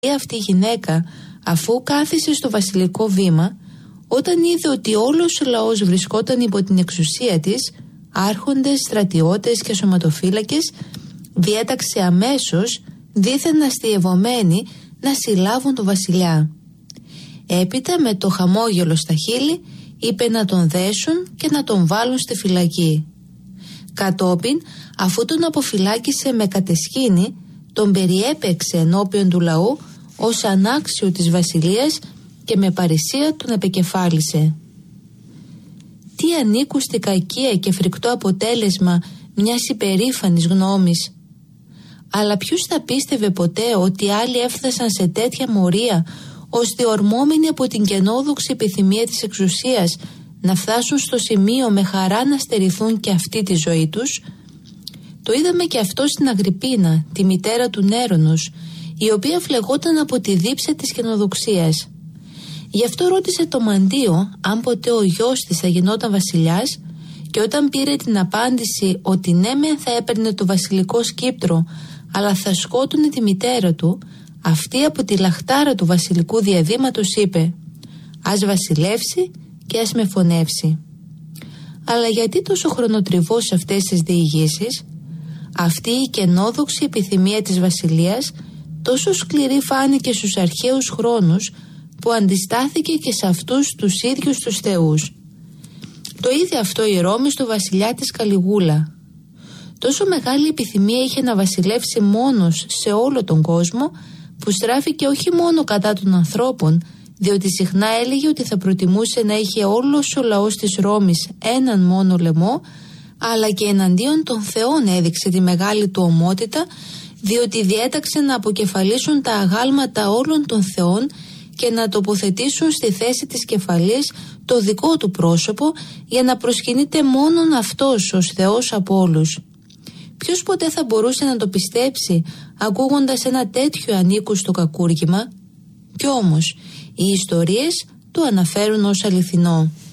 Αυτή η γυναίκα, αφού κάθισε στο βασιλικό βήμα, όταν είδε ότι όλος ο λαός βρισκόταν υπό την εξουσία της, άρχοντες, στρατιώτες και σωματοφύλακες, διέταξε αμέσως, δήθεν αστειευωμένοι, να συλλάβουν τον βασιλιά. Έπειτα, με το χαμόγελο στα χείλη, είπε να τον δέσουν και να τον βάλουν στη φυλακή. Κατόπιν, αφού τον αποφυλάκησε με κατεσχήνη, τον περιέπαιξε ενώπιον του λαού ως ανάξιο της βασιλείας και με παρησία τον επεκεφάλισε. Τι ανήκουστη κακία και φρικτό αποτέλεσμα μιας υπερήφανης γνώμης! Αλλά ποιος θα πίστευε ποτέ ότι άλλοι έφτασαν σε τέτοια μορία, ώστε ορμόμενοι από την κενόδοξη επιθυμία της εξουσίας να φτάσουν στο σημείο με χαρά να στερηθούν και αυτή τη ζωή τους? Το είδαμε και αυτό στην Αγριππίνα, τη μητέρα του Νέρονος, η οποία φλεγόταν από τη δίψα της κενοδοξίας. Γι' αυτό ρώτησε το Μαντίο αν ποτέ ο γιος της θα γινόταν βασιλιάς, και όταν πήρε την απάντηση ότι ναι μεν θα έπαιρνε το βασιλικό σκύπτρο, αλλά θα σκότωνε τη μητέρα του, αυτή από τη λαχτάρα του βασιλικού διαδήματος είπε: «Ας βασιλεύσει και ας με φωνεύσει». Αλλά γιατί τόσο χρονοτριβό σε αυτές τις διηγήσεις? Αυτή η κενόδοξη επιθυμία της βασιλείας τόσο σκληρή φάνηκε στους αρχαίους χρόνους, που αντιστάθηκε και σε αυτούς τους ίδιους τους θεούς. Το είδε αυτό η Ρώμη στο βασιλιά της Καλιγούλα. Τόσο μεγάλη επιθυμία είχε να βασιλεύσει μόνος σε όλο τον κόσμο, που στράφηκε όχι μόνο κατά των ανθρώπων, διότι συχνά έλεγε ότι θα προτιμούσε να είχε όλος ο λαός της Ρώμης έναν μόνο λαιμό, αλλά και εναντίον των θεών έδειξε τη μεγάλη του ομότητα, διότι διέταξε να αποκεφαλίσουν τα αγάλματα όλων των θεών και να τοποθετήσουν στη θέση της κεφαλής το δικό του πρόσωπο, για να προσκυνείται μόνον αυτός ως Θεός από όλους. Ποιος ποτέ θα μπορούσε να το πιστέψει, ακούγοντας ένα τέτοιο ανήκουστο κακούργημα? Κι όμως οι ιστορίες το αναφέρουν ως αληθινό.